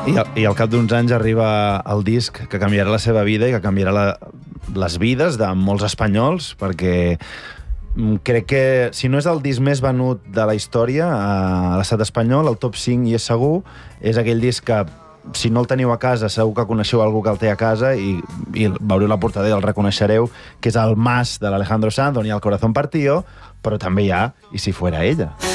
I al cap d'uns anys arriba el disc que canviarà la seva vida i que canviarà les vides de molts espanyols, perquè crec que, si no és el disc més venut de la història a l'estat espanyol, el top 5 hi és segur, és aquell disc que, si no el teniu a casa, segur que coneixeu algú que el té a casa i veureu la portada i el reconeixereu, que és el Mas de l'Alejandro Sanz, on hi ha el Corazón Partido, però també hi ha I si fuera ella.